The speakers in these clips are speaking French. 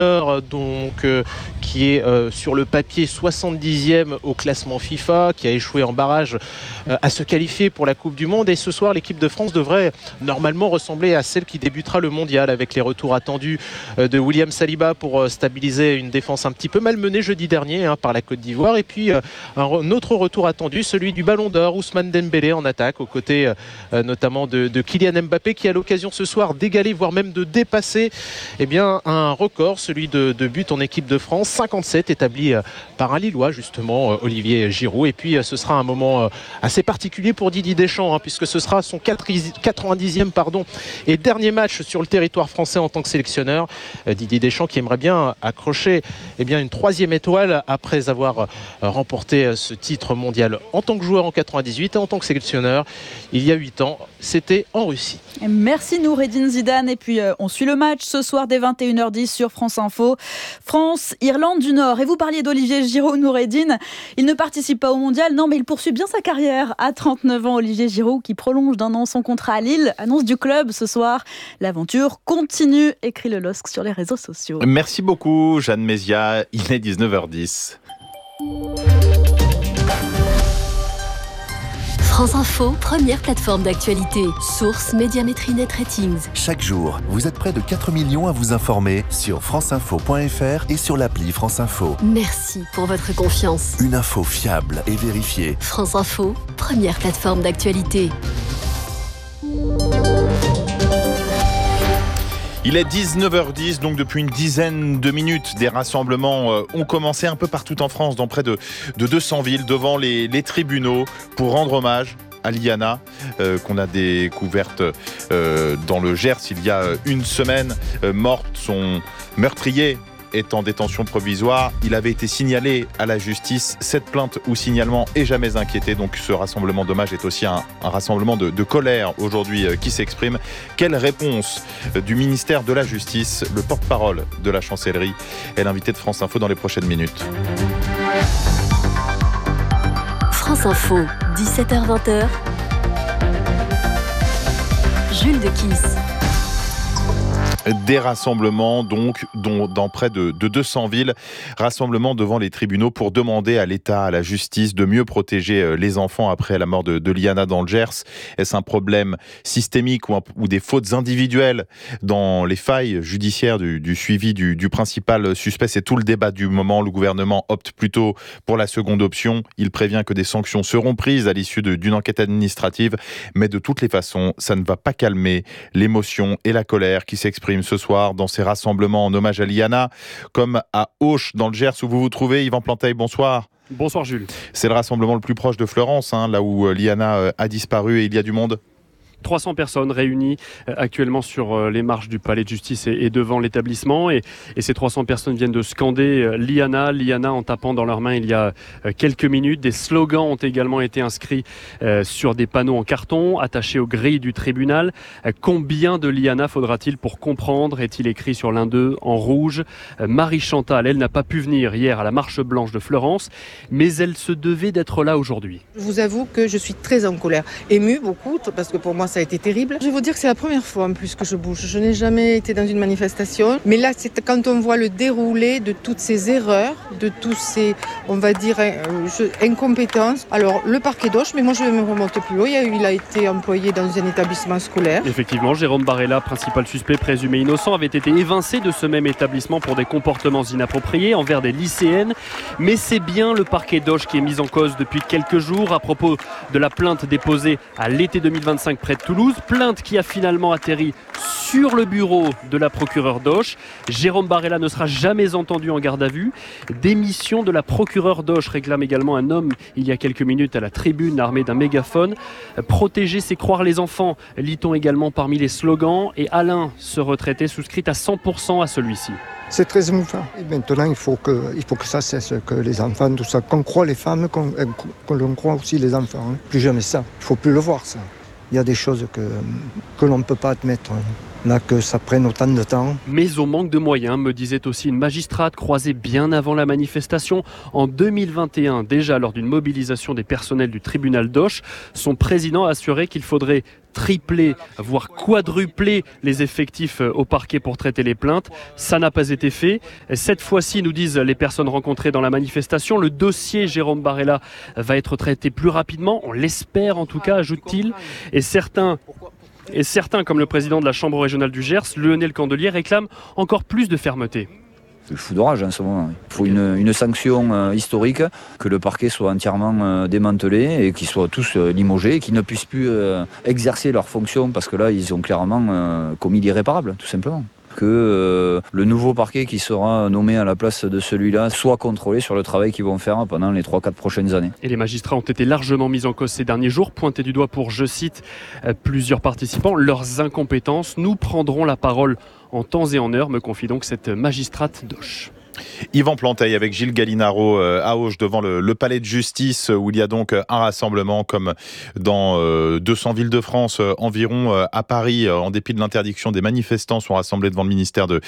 qui est sur le papier 70e au classement FIFA, qui a échoué en barrage à se qualifier pour la Coupe du Monde. Et ce soir, l'équipe de France devrait normalement ressembler à celle qui débutera le mondial, avec les retours attendus de William Saliba pour stabiliser une défense un petit peu malmenée jeudi dernier par la Côte d'Ivoire. Et puis un autre retour attendu, celui du Ballon d'Or, Ousmane Dembélé en attaque, aux côtés notamment de Kylian Mbappé, qui a l'occasion ce soir d'égaler, voire même de dépasser un record, celui de buts en équipe de France, 57, établi par un Lillois justement, Olivier Giroud. Et puis ce sera un moment assez particulier pour Didier Deschamps, puisque ce sera son 90e et dernier match sur le territoire français en tant que sélectionneur. Didier Deschamps qui aimerait bien accrocher une 3e étoile après avoir remporté ce titre mondial en tant que joueur en 98 et en tant que sélectionneur il y a 8 ans. C'était en Russie. Merci Noureddine Zidane. Et puis on suit le match ce soir dès 21h10 sur France Info. France, Irlande du Nord. Et vous parliez d'Olivier Giroud, Noureddine. Il ne participe pas au mondial, non, mais il poursuit bien sa carrière. À 39 ans, Olivier Giroud, qui prolonge d'1 an son contrat à Lille, annonce du club ce soir. L'aventure continue, écrit le LOSC sur les réseaux sociaux. Merci beaucoup Jeanne Mézia. Il est 19h10. France Info, première plateforme d'actualité. Source Médiamétrie Net Ratings. Chaque jour, vous êtes près de 4 millions à vous informer sur franceinfo.fr et sur l'appli France Info. Merci pour votre confiance. Une info fiable et vérifiée. France Info, première plateforme d'actualité. Il est 19h10, donc depuis une dizaine de minutes, des rassemblements ont commencé un peu partout en France, dans près de 200 villes, devant les tribunaux, pour rendre hommage à Liana, qu'on a découverte dans le Gers il y a une semaine, morte. Son meurtrier est en détention provisoire. Il avait été signalé à la justice. Cette plainte ou signalement est jamais inquiété. Donc ce rassemblement d'hommage est aussi un rassemblement de colère aujourd'hui qui s'exprime. Quelle réponse du ministère de la Justice? Le porte-parole de la chancellerie est l'invité de France Info dans les prochaines minutes. France Info, 17h-20h. Jules de Kiss. Des rassemblements donc dans près de 200 villes, rassemblements devant les tribunaux pour demander à l'État, à la justice de mieux protéger les enfants après la mort de Liana dans le Gers. Est-ce un problème systémique ou des fautes individuelles dans les failles judiciaires du suivi du principal suspect? C'est tout le débat du moment. Le gouvernement opte plutôt pour la seconde option. Il prévient que des sanctions seront prises à l'issue d'une enquête administrative, mais de toutes les façons, ça ne va pas calmer l'émotion et la colère qui s'expriment ce soir dans ces rassemblements en hommage à Liana, comme à Auch dans le Gers où vous vous trouvez. Yvan Planteil, bonsoir. Bonsoir Jules. C'est le rassemblement le plus proche de Fleurance, là où Liana a disparu, et il y a du monde. 300 personnes réunies actuellement sur les marches du palais de justice et devant l'établissement, et ces 300 personnes viennent de scander Liana, Liana en tapant dans leurs mains il y a quelques minutes. Des slogans ont également été inscrits sur des panneaux en carton attachés aux grilles du tribunal. Combien de Liana faudra-t-il pour comprendre, est-il écrit sur l'un d'eux en rouge. Marie Chantal, elle n'a pas pu venir hier à la marche blanche de Fleurance, mais elle se devait d'être là aujourd'hui. Je vous avoue que je suis très en colère, émue beaucoup, parce que pour moi ça a été terrible. Je vais vous dire que c'est la première fois en plus que je bouge. Je n'ai jamais été dans une manifestation. Mais là, c'est quand on voit le déroulé de toutes ces erreurs, de tous ces, on va dire, incompétences. Alors, le parquet d'Auch, mais moi je vais me remonter plus haut. Il a été employé dans un établissement scolaire. Effectivement, Jérôme Barella, principal suspect présumé innocent, avait été évincé de ce même établissement pour des comportements inappropriés envers des lycéennes. Mais c'est bien le parquet d'Auch qui est mis en cause depuis quelques jours à propos de la plainte déposée à l'été 2025 près de Toulouse, plainte qui a finalement atterri sur le bureau de la procureure d'Auch. Jérôme Barella ne sera jamais entendu en garde à vue. Démission de la procureure d'Auch, réclame également un homme il y a quelques minutes à la tribune armé d'un mégaphone. Protéger, c'est croire les enfants, lit-on également parmi les slogans. Et Alain, ce retraité, souscrit à 100% à celui-ci. C'est très émouvant. Et maintenant, il faut que ça cesse, que les enfants, tout ça, qu'on croit les femmes, qu'on croit aussi les enfants. Plus jamais ça. Il ne faut plus le voir, ça. Il y a des choses que l'on ne peut pas admettre. là, que ça prenne autant de temps. Mais on manque de moyens, me disait aussi une magistrate croisée bien avant la manifestation. En 2021, déjà lors d'une mobilisation des personnels du tribunal d'Auch, son président a assuré qu'il faudrait tripler, voire quadrupler les effectifs au parquet pour traiter les plaintes. Ça n'a pas été fait. Cette fois-ci, nous disent les personnes rencontrées dans la manifestation, le dossier Jérôme Barella va être traité plus rapidement. On l'espère en tout cas, ajoute-t-il. Et certains, comme le président de la Chambre régionale du Gers, Lionel Candelier, réclament encore plus de fermeté. C'est le fou d'orage en ce moment. Il faut une sanction historique, que le parquet soit entièrement démantelé et qu'ils soient tous limogés et qu'ils ne puissent plus exercer leurs fonctions parce que là, ils ont clairement commis l'irréparable, tout simplement. Que le nouveau parquet qui sera nommé à la place de celui-là soit contrôlé sur le travail qu'ils vont faire pendant les 3-4 prochaines années. Et les magistrats ont été largement mis en cause ces derniers jours, pointés du doigt pour, je cite, plusieurs participants, leurs incompétences. Nous prendrons la parole en temps et en heure, me confie donc cette magistrate d'Auch. Yvan Planteil avec Gilles Gallinaro à Auch devant le palais de justice où il y a donc un rassemblement comme dans 200 villes de France environ. À Paris, en dépit de l'interdiction, des manifestants sont rassemblés devant le ministère de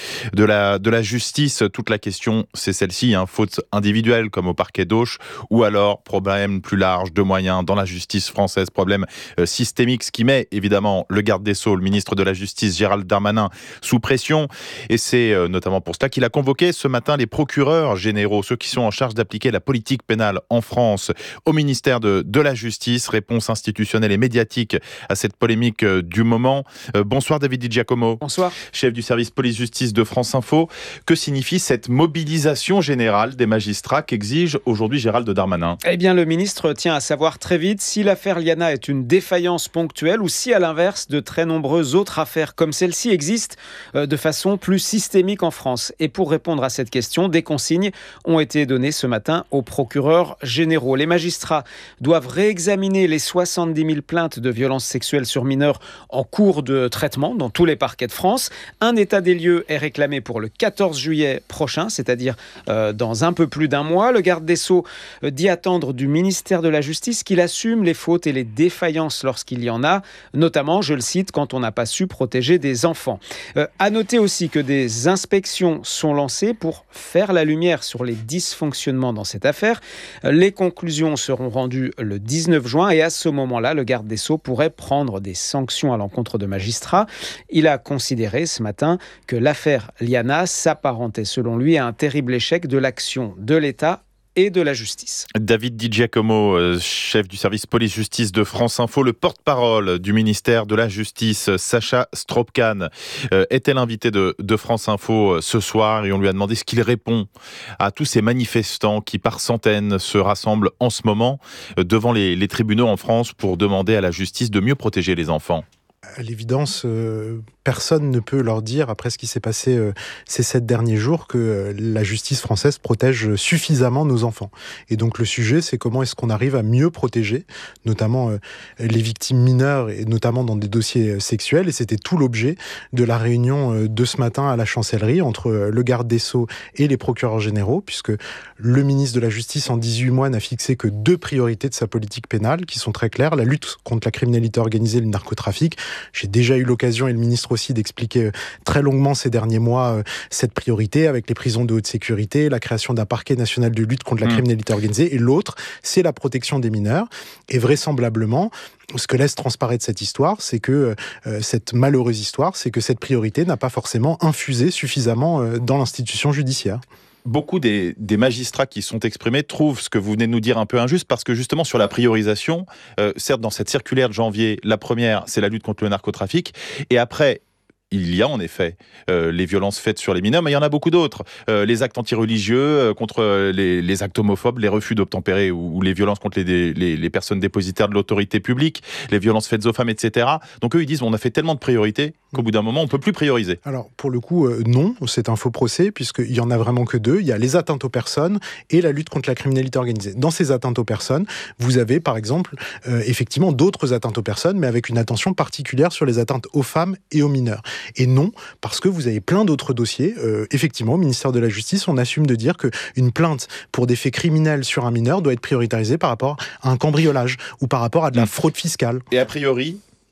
la Justice. Toute la question, c'est celle-ci, faute individuelle comme au parquet d'Auch ou alors problème plus large de moyens dans la justice française, problème systémique, ce qui met évidemment le garde des Sceaux, le ministre de la Justice Gérald Darmanin sous pression. Et c'est notamment pour cela qu'il a convoqué ce matin les procureurs généraux, ceux qui sont en charge d'appliquer la politique pénale en France au ministère de la Justice. Réponse institutionnelle et médiatique à cette polémique du moment. Bonsoir David Di Giacomo. Bonsoir. Chef du service police-justice de France Info. Que signifie cette mobilisation générale des magistrats qu'exige aujourd'hui Gérald Darmanin ? Eh bien, le ministre tient à savoir très vite si l'affaire Liana est une défaillance ponctuelle ou si, à l'inverse, de très nombreuses autres affaires comme celle-ci existent de façon plus systémique en France. Et pour répondre à cette question, des consignes ont été données ce matin aux procureurs généraux. Les magistrats doivent réexaminer les 70 000 plaintes de violences sexuelles sur mineurs en cours de traitement dans tous les parquets de France. Un état des lieux est réclamé pour le 14 juillet prochain, c'est-à-dire dans un peu plus d'un mois. Le garde des Sceaux dit attendre du ministère de la Justice qu'il assume les fautes et les défaillances lorsqu'il y en a, notamment, je le cite, quand on n'a pas su protéger des enfants. À noter aussi que des inspections sont lancées pour faire la lumière sur les dysfonctionnements dans cette affaire. Les conclusions seront rendues le 19 juin et à ce moment-là, le garde des Sceaux pourrait prendre des sanctions à l'encontre de magistrats. Il a considéré ce matin que l'affaire Liana s'apparentait selon lui à un terrible échec de l'action de l'État et de la justice. David Di Giacomo, chef du service police-justice de France Info, le porte-parole du ministère de la Justice, Sacha Stroopkane, était l'invité de France Info ce soir et on lui a demandé ce qu'il répond à tous ces manifestants qui par centaines se rassemblent en ce moment devant les tribunaux en France pour demander à la justice de mieux protéger les enfants. À l'évidence, personne ne peut leur dire, après ce qui s'est passé ces 7 derniers jours, que la justice française protège suffisamment nos enfants. Et donc le sujet, c'est comment est-ce qu'on arrive à mieux protéger, notamment les victimes mineures, et notamment dans des dossiers sexuels. Et c'était tout l'objet de la réunion de ce matin à la Chancellerie, entre le garde des Sceaux et les procureurs généraux, puisque le ministre de la Justice, en 18 mois, n'a fixé que 2 priorités de sa politique pénale, qui sont très claires: la lutte contre la criminalité organisée et le narcotrafic. J'ai déjà eu l'occasion, et le ministre aussi, d'expliquer très longuement ces derniers mois cette priorité avec les prisons de haute sécurité, la création d'un parquet national de lutte contre la criminalité organisée. Et l'autre, c'est la protection des mineurs. Et vraisemblablement, ce que laisse transparaître cette histoire, c'est que cette malheureuse histoire, c'est que cette priorité n'a pas forcément infusé suffisamment dans l'institution judiciaire. Beaucoup des magistrats qui sont exprimés trouvent ce que vous venez de nous dire un peu injuste parce que justement sur la priorisation, certes dans cette circulaire de janvier, la première c'est la lutte contre le narcotrafic et après il y a en effet les violences faites sur les mineurs, mais il y en a beaucoup d'autres. Les actes antireligieux, contre les actes homophobes, les refus d'obtempérer ou les violences contre les personnes dépositaires de l'autorité publique, les violences faites aux femmes, etc. Donc eux, ils disent on a fait tellement de priorités qu'au bout d'un moment, on ne peut plus prioriser. Alors, pour le coup, non, c'est un faux procès, puisqu'il n'y en a vraiment que 2. Il y a les atteintes aux personnes et la lutte contre la criminalité organisée. Dans ces atteintes aux personnes, vous avez, par exemple, effectivement, d'autres atteintes aux personnes, mais avec une attention particulière sur les atteintes aux femmes et aux mineurs. Et non, parce que vous avez plein d'autres dossiers. Effectivement, au ministère de la Justice, on assume de dire qu'une plainte pour des faits criminels sur un mineur doit être prioritarisée par rapport à un cambriolage ou par rapport à de la fraude fiscale. Et a priori,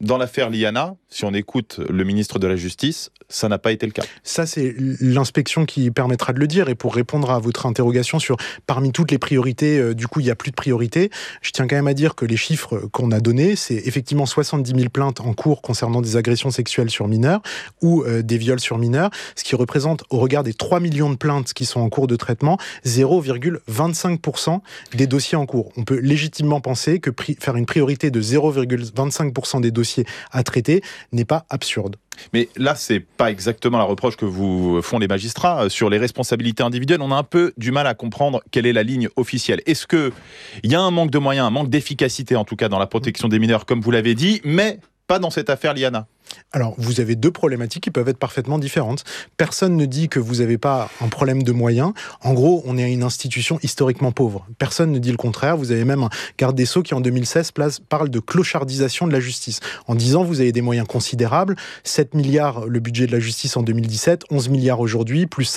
Dans l'affaire Liana, si on écoute le ministre de la Justice, ça n'a pas été le cas. Ça, c'est l'inspection qui permettra de le dire. Et pour répondre à votre interrogation sur parmi toutes les priorités, du coup, il n'y a plus de priorité, je tiens quand même à dire que les chiffres qu'on a donnés, c'est effectivement 70 000 plaintes en cours concernant des agressions sexuelles sur mineurs ou des viols sur mineurs, ce qui représente, au regard des 3 millions de plaintes qui sont en cours de traitement, 0,25% des dossiers en cours. On peut légitimement penser que faire une priorité de 0,25% des dossiers à traiter n'est pas absurde. Mais là, c'est pas exactement la reproche que vous font les magistrats sur les responsabilités individuelles. On a un peu du mal à comprendre quelle est la ligne officielle. Est-ce qu'il y a un manque de moyens, un manque d'efficacité en tout cas dans la protection des mineurs, comme vous l'avez dit, mais pas dans cette affaire Liana? Alors, vous avez deux problématiques qui peuvent être parfaitement différentes. Personne ne dit que vous n'avez pas un problème de moyens. En gros, on est une institution historiquement pauvre. Personne ne dit le contraire. Vous avez même un garde des Sceaux qui, en 2016, parle de clochardisation de la justice. En disant, vous avez des moyens considérables. 7 milliards le budget de la justice en 2017, 11 milliards aujourd'hui, plus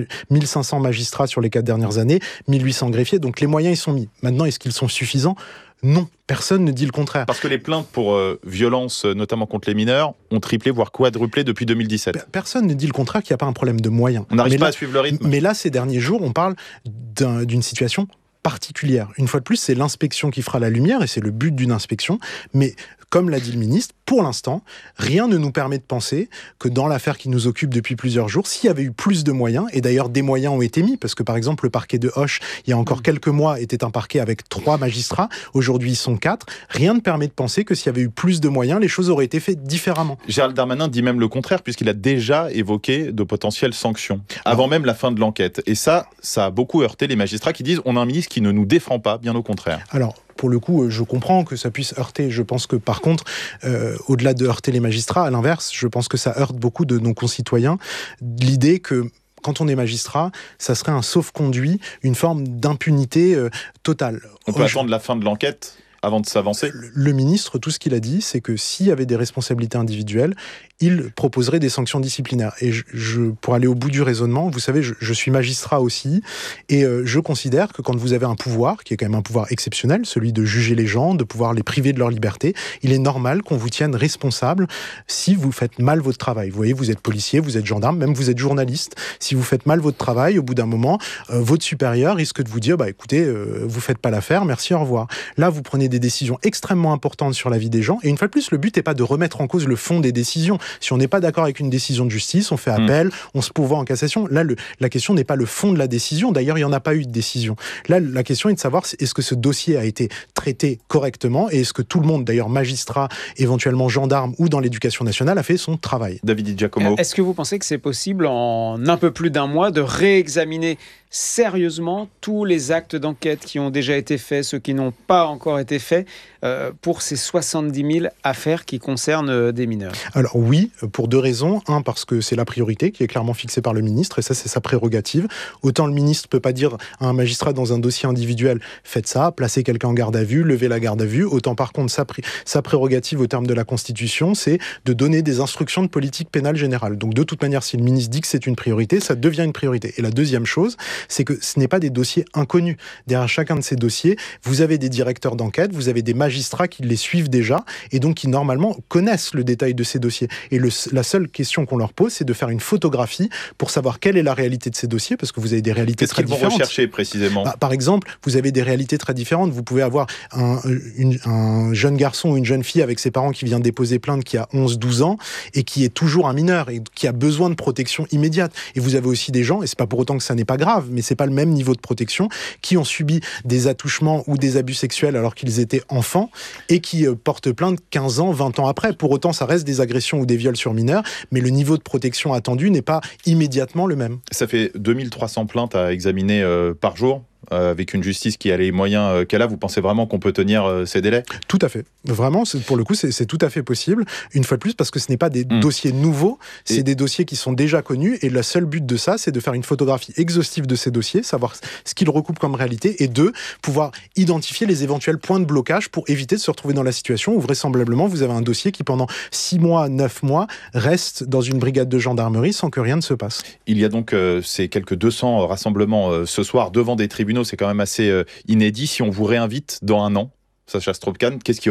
1500 magistrats sur les 4 dernières années, 1800 greffiers. Donc, les moyens, ils sont mis. Maintenant, est-ce qu'ils sont suffisants ? Non, personne ne dit le contraire. Parce que les plaintes pour violences, notamment contre les mineurs, ont triplé, voire quadruplé depuis 2017. Personne ne dit le contraire, qu'il n'y a pas un problème de moyens. On n'arrive pas à suivre le rythme. Mais là, ces derniers jours, on parle d'une situation particulière. Une fois de plus, c'est l'inspection qui fera la lumière, et c'est le but d'une inspection. Mais comme l'a dit le ministre, pour l'instant, rien ne nous permet de penser que dans l'affaire qui nous occupe depuis plusieurs jours, s'il y avait eu plus de moyens, et d'ailleurs des moyens ont été mis, parce que par exemple le parquet de Auch, il y a encore quelques mois, était un parquet avec 3 magistrats, aujourd'hui ils sont 4, rien ne permet de penser que s'il y avait eu plus de moyens, les choses auraient été faites différemment. Gérald Darmanin dit même le contraire, puisqu'il a déjà évoqué de potentielles sanctions, avant même la fin de l'enquête. Et ça a beaucoup heurté les magistrats qui disent on a un ministre qui ne nous défend pas, bien au contraire. Alors, pour le coup, je comprends que ça puisse heurter. Je pense que, par contre, au-delà de heurter les magistrats, à l'inverse, je pense que ça heurte beaucoup de nos concitoyens. L'idée que, quand on est magistrat, ça serait un sauf-conduit, une forme d'impunité totale. On peut attendre la fin de l'enquête avant de s'avancer. Le ministre, tout ce qu'il a dit, c'est que s'il y avait des responsabilités individuelles, il proposerait des sanctions disciplinaires. Et pour aller au bout du raisonnement, vous savez, je suis magistrat aussi, et je considère que quand vous avez un pouvoir, qui est quand même un pouvoir exceptionnel, celui de juger les gens, de pouvoir les priver de leur liberté, il est normal qu'on vous tienne responsable si vous faites mal votre travail. Vous voyez, vous êtes policier, vous êtes gendarme, même vous êtes journaliste. Si vous faites mal votre travail, au bout d'un moment, votre supérieur risque de vous dire, écoutez, vous faites pas l'affaire, merci, au revoir. Là, vous prenez des décisions extrêmement importantes sur la vie des gens, et une fois de plus, le but n'est pas de remettre en cause le fond des décisions. Si on n'est pas d'accord avec une décision de justice, on fait appel, on se pourvoit en cassation. Là, la question n'est pas le fond de la décision. D'ailleurs, il n'y en a pas eu de décision. Là, la question est de savoir est-ce que ce dossier a été traité correctement et est-ce que tout le monde, d'ailleurs magistrat, éventuellement gendarme ou dans l'éducation nationale, a fait son travail. David Di Giacomo. Est-ce que vous pensez que c'est possible en un peu plus d'un mois de réexaminer sérieusement tous les actes d'enquête qui ont déjà été faits, ceux qui n'ont pas encore été faits, pour ces 70 000 affaires qui concernent des mineurs? Alors oui, pour 2 raisons. Un, parce que c'est la priorité qui est clairement fixée par le ministre, et ça c'est sa prérogative. Autant le ministre ne peut pas dire à un magistrat dans un dossier individuel, faites ça, placez quelqu'un en garde à vue, levez la garde à vue. Autant par contre, sa prérogative au terme de la Constitution, c'est de donner des instructions de politique pénale générale. Donc de toute manière, si le ministre dit que c'est une priorité, ça devient une priorité. Et la deuxième chose, c'est que ce n'est pas des dossiers inconnus. Derrière chacun de ces dossiers, vous avez des directeurs d'enquête, vous avez des magistrats qui les suivent déjà, et donc qui normalement connaissent le détail de ces dossiers. Et la seule question qu'on leur pose, c'est de faire une photographie pour savoir quelle est la réalité de ces dossiers, parce que vous avez des réalités très différentes. Qu'est-ce qu'ils vont rechercher précisément ? Par exemple, vous avez des réalités très différentes. Vous pouvez avoir un jeune garçon ou une jeune fille avec ses parents qui vient déposer plainte, qui a 11-12 ans, et qui est toujours un mineur, et qui a besoin de protection immédiate. Et vous avez aussi des gens, et c'est pas pour autant que ça n'est pas grave, mais c'est pas le même niveau de protection, qui ont subi des attouchements ou des abus sexuels alors qu'ils étaient enfants, et qui portent plainte 15 ans, 20 ans après. Pour autant, ça reste des agressions ou des viols sur mineurs, mais le niveau de protection attendu n'est pas immédiatement le même. Ça fait 2300 plaintes à examiner par jour, avec une justice qui a les moyens qu'elle a. Vous pensez vraiment qu'on peut tenir ces délais ? Tout à fait. Vraiment, pour le coup, c'est tout à fait possible. Une fois de plus, parce que ce n'est pas des dossiers nouveaux, c'est des dossiers qui sont déjà connus, et le seul but de ça, c'est de faire une photographie exhaustive de ces dossiers, savoir ce qu'ils recoupent comme réalité, et pouvoir identifier les éventuels points de blocage pour éviter de se retrouver dans la situation où vraisemblablement vous avez un dossier qui pendant 6 mois, 9 mois reste dans une brigade de gendarmerie sans que rien ne se passe. Il y a donc ces quelques 200 rassemblements ce soir devant des tribunaux. C'est quand même assez inédit. Si on vous réinvite dans un an, Sacha Straup-Kahn, qu'est-ce qui aura changé ?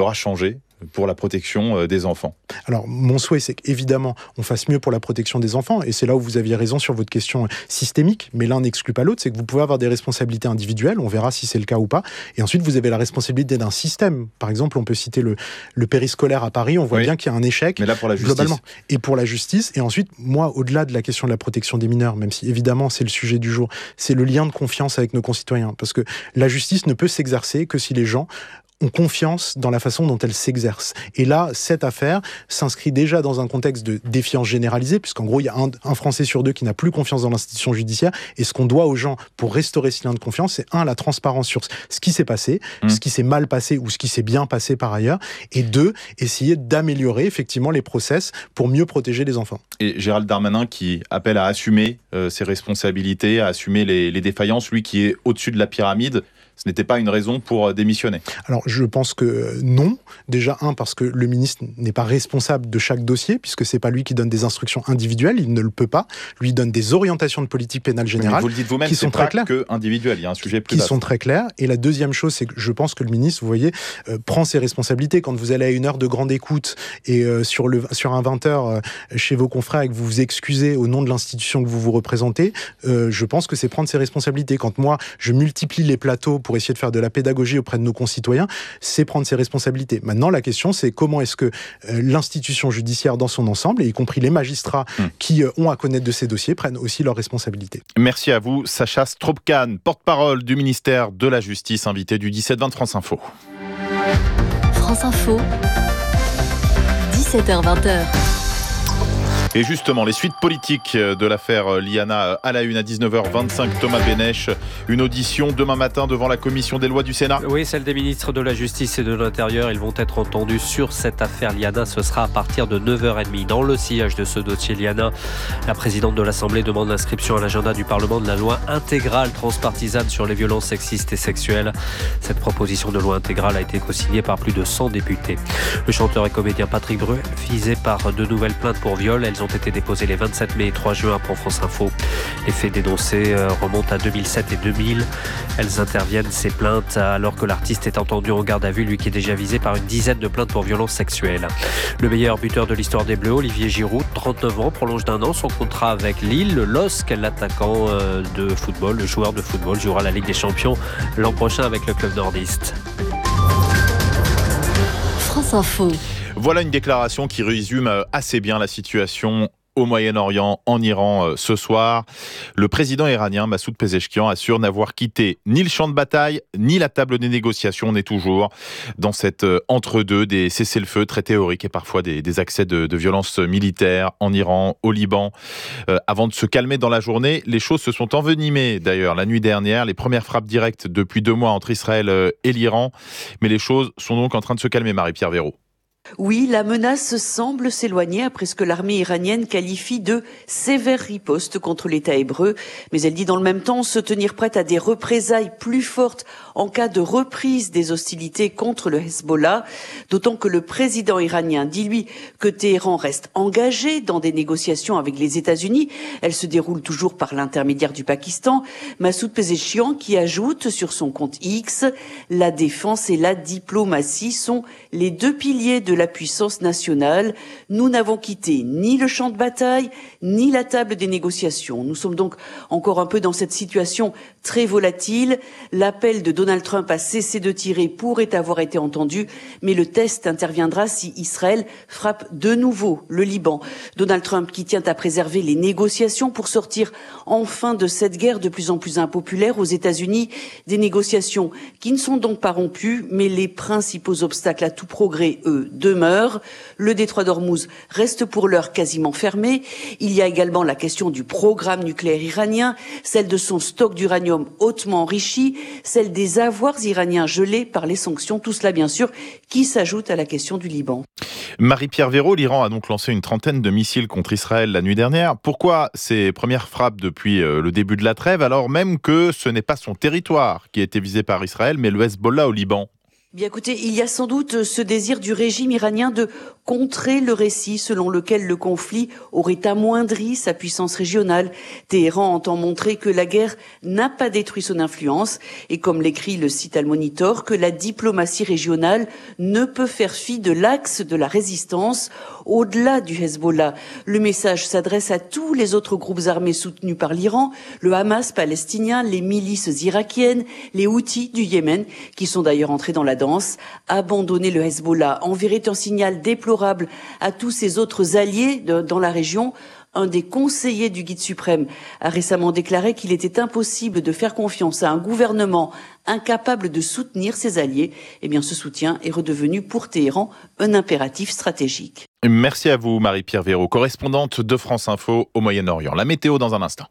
pour la protection des enfants? Alors, mon souhait, c'est qu'évidemment, on fasse mieux pour la protection des enfants, et c'est là où vous aviez raison sur votre question systémique, mais l'un n'exclut pas l'autre, c'est que vous pouvez avoir des responsabilités individuelles, on verra si c'est le cas ou pas, et ensuite vous avez la responsabilité d'un système. Par exemple, on peut citer le périscolaire à Paris, on voit bien qu'il y a un échec, mais là pour la justice. Globalement, et pour la justice, et ensuite, moi, au-delà de la question de la protection des mineurs, même si évidemment c'est le sujet du jour, c'est le lien de confiance avec nos concitoyens, parce que la justice ne peut s'exercer que si les gens ont confiance dans la façon dont elle s'exerce. Et là, cette affaire s'inscrit déjà dans un contexte de défiance généralisée, puisqu'en gros, il y a un Français sur deux qui n'a plus confiance dans l'institution judiciaire. Et ce qu'on doit aux gens pour restaurer ce lien de confiance, c'est la transparence sur ce qui s'est passé, ce qui s'est mal passé ou ce qui s'est bien passé par ailleurs. Et deux, essayer d'améliorer effectivement les process pour mieux protéger les enfants. Et Gérald Darmanin qui appelle à assumer ses responsabilités, à assumer les défaillances, lui qui est au-dessus de la pyramide. Ce n'était pas une raison pour démissionner. Alors, je pense que non. Déjà, parce que le ministre n'est pas responsable de chaque dossier, puisque c'est pas lui qui donne des instructions individuelles, il ne le peut pas. Lui, il donne des orientations de politique pénale générale. Mais vous le dites vous-même, qui sont très claires, que individuel. Il y a un sujet plus qui vaste. sont très clairs. Et la deuxième chose, c'est que je pense que le ministre, vous voyez, prend ses responsabilités. Quand vous allez à une heure de grande écoute et sur un 20h chez vos confrères et que vous vous excusez au nom de l'institution que vous vous représentez, je pense que c'est prendre ses responsabilités. Quand moi, je multiplie les plateaux pour essayer de faire de la pédagogie auprès de nos concitoyens, c'est prendre ses responsabilités. Maintenant, la question, c'est comment est-ce que l'institution judiciaire dans son ensemble, et y compris les magistrats qui ont à connaître de ces dossiers, prennent aussi leurs responsabilités. Merci à vous, Sacha Stroopkane, porte-parole du ministère de la Justice, invité du 17-20 de France Info. France Info, 17h-20h. Et justement, les suites politiques de l'affaire Liana à la une à 19h25. Thomas Bénèche, une audition demain matin devant la commission des lois du Sénat. Oui, celle des ministres de la Justice et de l'Intérieur. Ils vont être entendus sur cette affaire Liana. Ce sera à partir de 9h30. Dans le sillage de ce dossier Liana, la présidente de l'Assemblée demande l'inscription à l'agenda du Parlement de la loi intégrale transpartisane sur les violences sexistes et sexuelles. Cette proposition de loi intégrale a été co-signée par plus de 100 députés. Le chanteur et comédien Patrick Bruel, visé par de nouvelles plaintes pour viol. Elles ont été déposées les 27 mai et 3 juin pour France Info. Les faits dénoncés remontent à 2007 et 2000. Elles interviennent, ces plaintes, alors que l'artiste est entendu en garde à vue, lui qui est déjà visé par une dizaine de plaintes pour violences sexuelles. Le meilleur buteur de l'histoire des Bleus, Olivier Giroud, 39 ans, prolonge d'un an son contrat avec Lille. Le LOSC, l'attaquant de football, le joueur de football, jouera la Ligue des Champions l'an prochain avec le club nordiste. France Info. Voilà une déclaration qui résume assez bien la situation au Moyen-Orient, en Iran, ce soir. Le président iranien, Massoud Pezeshkian, assure n'avoir quitté ni le champ de bataille, ni la table des négociations. On est toujours dans cet entre-deux des cessez-le-feu très théoriques et parfois des accès de violence militaire en Iran, au Liban. Avant de se calmer dans la journée, les choses se sont envenimées. D'ailleurs, la nuit dernière, les premières frappes directes depuis 2 mois entre Israël et l'Iran. Mais les choses sont donc en train de se calmer, Marie-Pierre Véraud. Oui, la menace semble s'éloigner après ce que l'armée iranienne qualifie de sévère riposte contre l'État hébreu. Mais elle dit dans le même temps se tenir prête à des représailles plus fortes en cas de reprise des hostilités contre le Hezbollah. D'autant que le président iranien dit, lui, que Téhéran reste engagé dans des négociations avec les États-Unis. Elles se déroulent toujours par l'intermédiaire du Pakistan. Massoud Pezeshkian qui ajoute sur son compte X, la défense et la diplomatie sont les deux piliers de la puissance nationale. Nous n'avons quitté ni le champ de bataille, ni la table des négociations. Nous sommes donc encore un peu dans cette situation très volatile. L'appel de Donald Trump à cesser de tirer pourrait avoir été entendu, mais le test interviendra si Israël frappe de nouveau le Liban. Donald Trump qui tient à préserver les négociations pour sortir enfin de cette guerre de plus en plus impopulaire aux États-Unis. Des négociations qui ne sont donc pas rompues, mais les principaux obstacles à tout progrès, eux, demeure. Le détroit d'Ormuz reste pour l'heure quasiment fermé. Il y a également la question du programme nucléaire iranien, celle de son stock d'uranium hautement enrichi, celle des avoirs iraniens gelés par les sanctions, tout cela bien sûr qui s'ajoute à la question du Liban. Marie-Pierre Véraud, l'Iran a donc lancé une trentaine de missiles contre Israël la nuit dernière. Pourquoi ces premières frappes depuis le début de la trêve, alors même que ce n'est pas son territoire qui a été visé par Israël, mais le Hezbollah au Liban ? Bien écoutez, il y a sans doute ce désir du régime iranien de contrer le récit selon lequel le conflit aurait amoindri sa puissance régionale. Téhéran entend montrer que la guerre n'a pas détruit son influence et, comme l'écrit le site Al-Monitor, que la diplomatie régionale ne peut faire fi de l'axe de la résistance au-delà du Hezbollah. Le message s'adresse à tous les autres groupes armés soutenus par l'Iran, le Hamas palestinien, les milices irakiennes, les Houthis du Yémen, qui sont d'ailleurs entrés dans la danse. Abandonner le Hezbollah enverrait un signal déplorable à tous ses autres alliés dans la région. Un des conseillers du guide suprême a récemment déclaré qu'il était impossible de faire confiance à un gouvernement incapable de soutenir ses alliés. Eh bien, ce soutien est redevenu pour Téhéran un impératif stratégique. Merci à vous, Marie-Pierre Véraud, correspondante de France Info au Moyen-Orient. La météo dans un instant.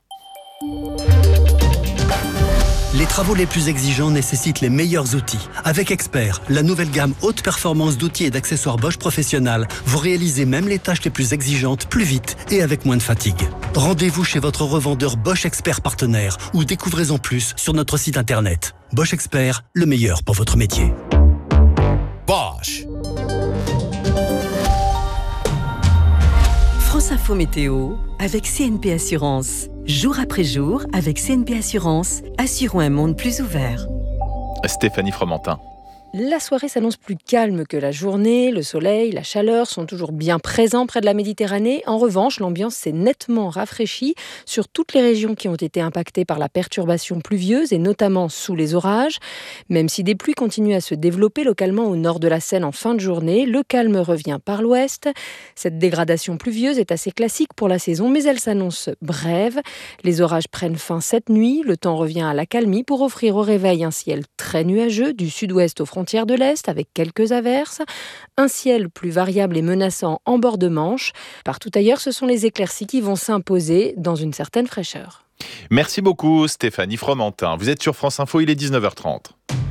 Les travaux les plus exigeants nécessitent les meilleurs outils. Avec Expert, la nouvelle gamme haute performance d'outils et d'accessoires Bosch Professionnal, vous réalisez même les tâches les plus exigeantes plus vite et avec moins de fatigue. Rendez-vous chez votre revendeur Bosch Expert partenaire ou découvrez-en plus sur notre site internet. Bosch Expert, le meilleur pour votre métier. Bosch. France Info Météo avec CNP Assurance. Jour après jour, avec CNP Assurance, assurons un monde plus ouvert. Stéphanie Fromentin. La soirée s'annonce plus calme que la journée. Le soleil, la chaleur sont toujours bien présents près de la Méditerranée. En revanche, l'ambiance s'est nettement rafraîchie sur toutes les régions qui ont été impactées par la perturbation pluvieuse et notamment sous les orages. Même si des pluies continuent à se développer localement au nord de la Seine en fin de journée, le calme revient par l'ouest. Cette dégradation pluvieuse est assez classique pour la saison, mais elle s'annonce brève. Les orages prennent fin cette nuit. Le temps revient à l'accalmie pour offrir au réveil un ciel très nuageux du sud-ouest aux frontières de l'Est avec quelques averses, un ciel plus variable et menaçant en bord de Manche. Partout ailleurs, ce sont les éclaircies qui vont s'imposer dans une certaine fraîcheur. Merci beaucoup Stéphanie Fromentin. Vous êtes sur France Info, il est 19h30.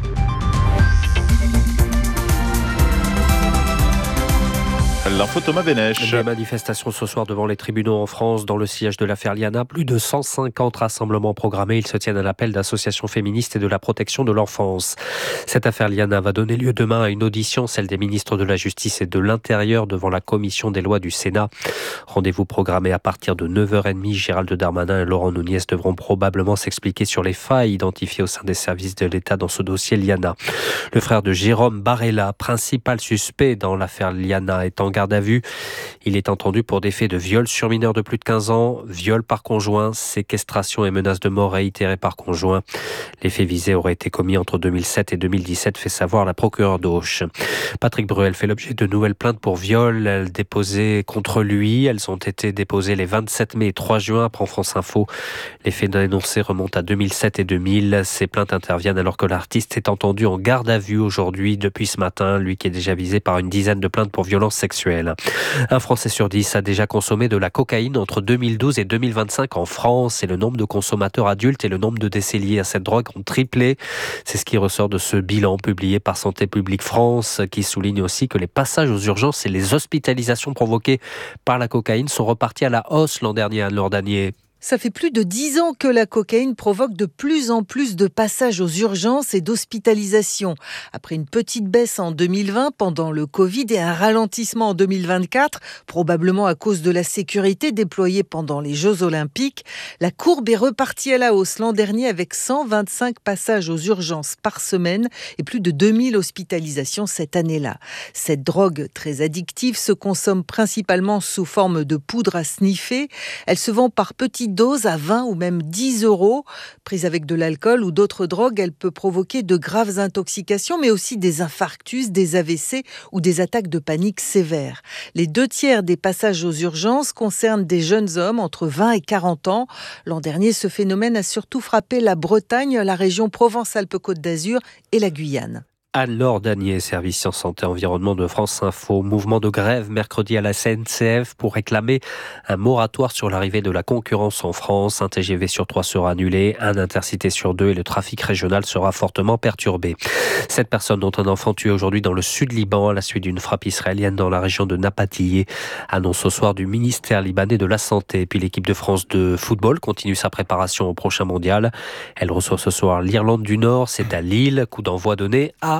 L'info Thomas Benech. Des manifestations ce soir devant les tribunaux en France dans le sillage de l'affaire Liana. Plus de 150 rassemblements programmés. Ils se tiennent à l'appel d'associations féministes et de la protection de l'enfance. Cette affaire Liana va donner lieu demain à une audition, celle des ministres de la Justice et de l'Intérieur devant la commission des lois du Sénat. Rendez-vous programmé à partir de 9h30. Gérald Darmanin et Laurent Nunez devront probablement s'expliquer sur les failles identifiées au sein des services de l'État dans ce dossier Liana. Le frère de Jérôme Barella, principal suspect dans l'affaire Liana, est en garde à vue. Il est entendu pour des faits de viol sur mineur de plus de 15 ans, viol par conjoint, séquestration et menace de mort réitérée par conjoint. Les faits visés auraient été commis entre 2007 et 2017, fait savoir la procureure d'Auch. Patrick Bruel fait l'objet de nouvelles plaintes pour viol déposées contre lui. Elles ont été déposées les 27 mai et 3 juin, apprend France Info. Les faits dénoncés remontent à 2007 et 2000. Ces plaintes interviennent alors que l'artiste est entendu en garde à vue aujourd'hui, depuis ce matin, lui qui est déjà visé par une dizaine de plaintes pour violences sexuelles. Un Français sur 10 a déjà consommé de la cocaïne entre 2012 et 2025 en France et le nombre de consommateurs adultes et le nombre de décès liés à cette drogue ont triplé. C'est ce qui ressort de ce bilan publié par Santé publique France qui souligne aussi que les passages aux urgences et les hospitalisations provoquées par la cocaïne sont repartis à la hausse l'an dernier, Anne-Laure Danier. Ça fait plus de 10 ans que la cocaïne provoque de plus en plus de passages aux urgences et d'hospitalisation. Après une petite baisse en 2020 pendant le Covid et un ralentissement en 2024, probablement à cause de la sécurité déployée pendant les Jeux Olympiques, la courbe est repartie à la hausse l'an dernier avec 125 passages aux urgences par semaine et plus de 2000 hospitalisations cette année-là. Cette drogue très addictive se consomme principalement sous forme de poudre à sniffer. Elle se vend par petites dose à 20 ou même 10 euros. Prise avec de l'alcool ou d'autres drogues, elle peut provoquer de graves intoxications, mais aussi des infarctus, des AVC ou des attaques de panique sévères. Les 2/3 des passages aux urgences concernent des jeunes hommes entre 20 et 40 ans. L'an dernier, ce phénomène a surtout frappé la Bretagne, la région Provence-Alpes-Côte d'Azur et la Guyane. Anne-Laure Danier, service Sciences Santé Environnement de France Info. Mouvement de grève mercredi à la SNCF pour réclamer un moratoire sur l'arrivée de la concurrence en France. Un TGV sur 3 sera annulé, un Intercité sur 2 et le trafic régional sera fortement perturbé. 7 personnes, dont un enfant tué aujourd'hui dans le sud Liban à la suite d'une frappe israélienne dans la région de Napatillé. Annonce ce soir du ministère libanais de la Santé. Et puis l'équipe de France de football continue sa préparation au prochain mondial. Elle reçoit ce soir l'Irlande du Nord. C'est à Lille. Coup d'envoi donné à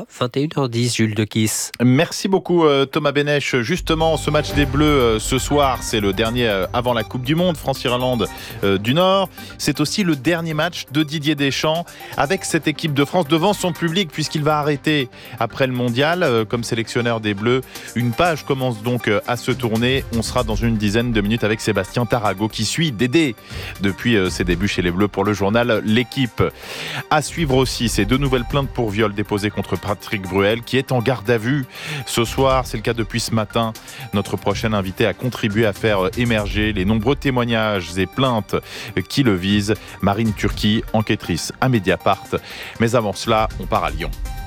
sera 21h10, Jules de Kiss. Merci beaucoup Thomas Bénèche. Justement, ce match des Bleus ce soir, c'est le dernier avant la Coupe du Monde, France-Irlande du Nord. C'est aussi le dernier match de Didier Deschamps avec cette équipe de France devant son public, puisqu'il va arrêter après le Mondial comme sélectionneur des Bleus. Une page commence donc à se tourner. On sera dans une dizaine de minutes avec Sébastien Tarago qui suit Dédé depuis ses débuts chez les Bleus pour le journal L'Équipe. À suivre aussi ces 2 nouvelles plaintes pour viol déposées contre Patrick Bruel qui est en garde à vue ce soir. C'est le cas depuis ce matin. Notre prochain invité a contribué à faire émerger les nombreux témoignages et plaintes qui le visent. Marine Turki, enquêtrice à Mediapart. Mais avant cela, on part à Lyon.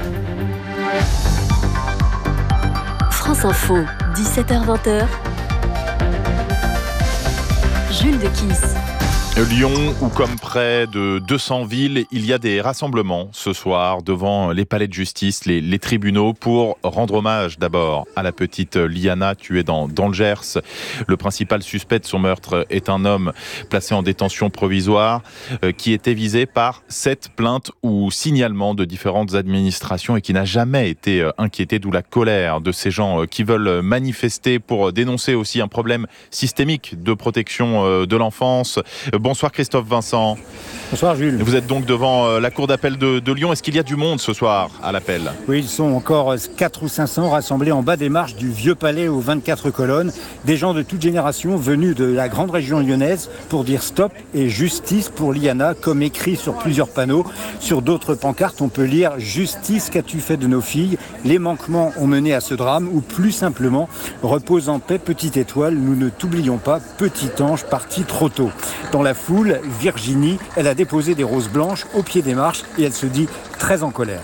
France Info, 17h-20h. Jules de Kiss. Lyon, où comme près de 200 villes, il y a des rassemblements ce soir devant les palais de justice, les tribunaux, pour rendre hommage d'abord à la petite Liana tuée dans le Gers. Le principal suspect de son meurtre est un homme placé en détention provisoire qui était visé par 7 plaintes ou signalements de différentes administrations et qui n'a jamais été inquiété, d'où la colère de ces gens qui veulent manifester pour dénoncer aussi un problème systémique de protection de l'enfance. Bonsoir Christophe Vincent. Bonsoir Jules. Vous êtes donc devant la cour d'appel de Lyon. Est-ce qu'il y a du monde ce soir à l'appel ? Oui, ils sont encore 400 ou 500 rassemblés en bas des marches du Vieux Palais aux 24 colonnes. Des gens de toute génération venus de la grande région lyonnaise pour dire stop et justice pour Liana, comme écrit sur plusieurs panneaux. Sur d'autres pancartes, on peut lire « Justice, qu'as-tu fait de nos filles ? Les manquements ont mené à ce drame » ou plus simplement « Repose en paix, petite étoile, nous ne t'oublions pas, petit ange parti trop tôt ». Dans la foule, Virginie, elle a déposé des roses blanches au pied des marches et elle se dit très en colère.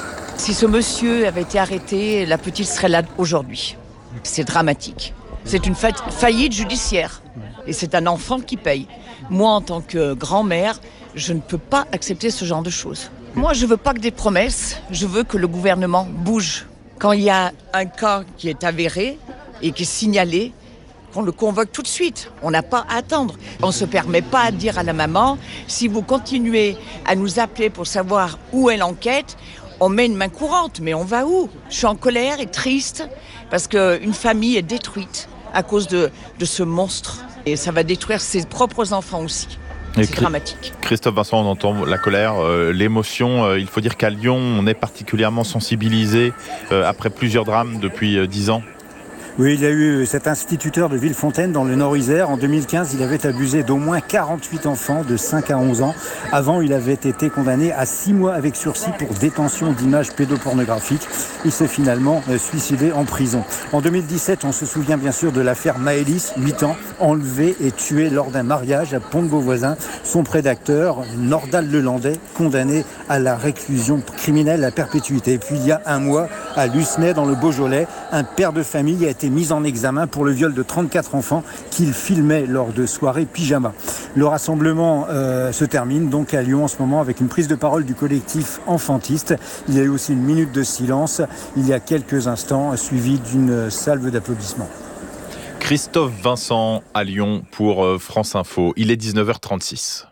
Si ce monsieur avait été arrêté, la petite serait là aujourd'hui. C'est dramatique. C'est une faillite judiciaire et c'est un enfant qui paye. Moi, en tant que grand-mère, je ne peux pas accepter ce genre de choses. Moi, je ne veux pas que des promesses, je veux que le gouvernement bouge. Quand il y a un cas qui est avéré et qui est signalé, qu'on le convoque tout de suite. On n'a pas à attendre. On ne se permet pas à dire à la maman, si vous continuez à nous appeler pour savoir où est l'enquête, on met une main courante. Mais on va où ? Je suis en colère et triste parce qu'une famille est détruite à cause de ce monstre. Et ça va détruire ses propres enfants aussi. C'est dramatique. Christophe Vincent, on entend la colère, l'émotion. Il faut dire qu'à Lyon, on est particulièrement sensibilisé après plusieurs drames depuis 10 ans. Oui, il y a eu cet instituteur de Villefontaine dans le Nord-Isère. En 2015, il avait abusé d'au moins 48 enfants de 5 à 11 ans. Avant, il avait été condamné à 6 mois avec sursis pour détention d'images pédopornographiques. Il s'est finalement suicidé en prison. En 2017, on se souvient bien sûr de l'affaire Maëlys, 8 ans, enlevée et tuée lors d'un mariage à Pont-de-Beauvoisin. Son prédateur, Nordal Lelandais, condamné à la réclusion criminelle à perpétuité. Et puis il y a un mois, à Lucenay, dans le Beaujolais, un père de famille a été mis en examen pour le viol de 34 enfants qu'il filmait lors de soirées pyjama. Le rassemblement se termine donc à Lyon en ce moment avec une prise de parole du collectif enfantiste. Il y a eu aussi une minute de silence il y a quelques instants, suivie d'une salve d'applaudissements. Christophe Vincent à Lyon pour France Info. Il est 19h36.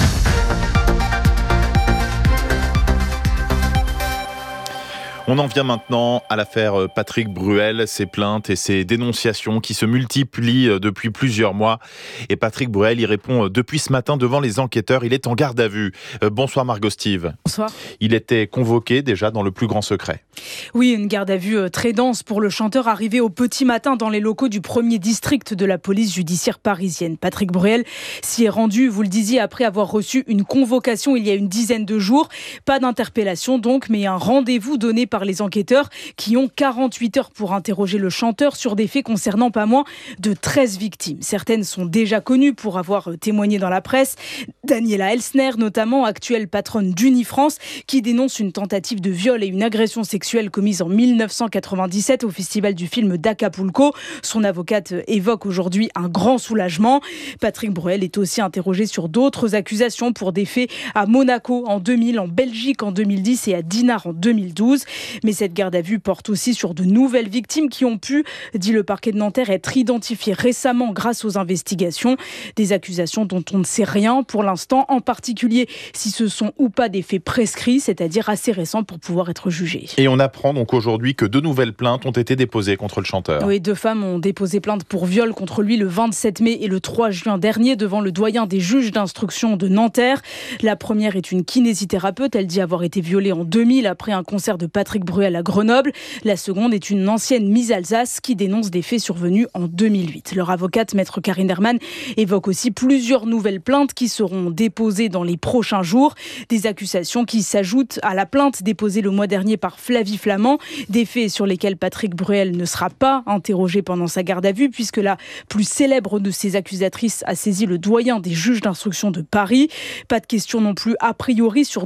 On en vient maintenant à l'affaire Patrick Bruel, ses plaintes et ses dénonciations qui se multiplient depuis plusieurs mois. Et Patrick Bruel y répond depuis ce matin devant les enquêteurs. Il est en garde à vue. Bonsoir Margot Steve. Bonsoir. Il était convoqué déjà dans le plus grand secret. Oui, une garde à vue très dense pour le chanteur arrivé au petit matin dans les locaux du 1er district de la police judiciaire parisienne. Patrick Bruel s'y est rendu, vous le disiez, après avoir reçu une convocation il y a une dizaine de jours. Pas d'interpellation donc, mais un rendez-vous donné par les enquêteurs qui ont 48 heures pour interroger le chanteur sur des faits concernant pas moins de 13 victimes. Certaines sont déjà connues pour avoir témoigné dans la presse. Daniela Elsner, notamment, actuelle patronne d'Unifrance, qui dénonce une tentative de viol et une agression sexuelle commise en 1997 au festival du film d'Acapulco. Son avocate évoque aujourd'hui un grand soulagement. Patrick Bruel est aussi interrogé sur d'autres accusations pour des faits à Monaco en 2000, en Belgique en 2010 et à Dinard en 2012. Mais cette garde à vue porte aussi sur de nouvelles victimes qui ont pu, dit le parquet de Nanterre, être identifiées récemment grâce aux investigations. Des accusations dont on ne sait rien pour l'instant, en particulier si ce sont ou pas des faits prescrits, c'est-à-dire assez récents pour pouvoir être jugés. Et on apprend donc aujourd'hui que 2 nouvelles plaintes ont été déposées contre le chanteur. Oui, 2 femmes ont déposé plainte pour viol contre lui le 27 mai et le 3 juin dernier devant le doyen des juges d'instruction de Nanterre. La première est une kinésithérapeute. Elle dit avoir été violée en 2000 après un concert de Patrick Bruel à Grenoble. La seconde est une ancienne Miss Alsace qui dénonce des faits survenus en 2008. Leur avocate, maître Karine Herman, évoque aussi plusieurs nouvelles plaintes qui seront déposées dans les prochains jours. Des accusations qui s'ajoutent à la plainte déposée le mois dernier par Flavie Flament. Des faits sur lesquels Patrick Bruel ne sera pas interrogé pendant sa garde à vue puisque la plus célèbre de ses accusatrices a saisi le doyen des juges d'instruction de Paris. Pas de question non plus a priori sur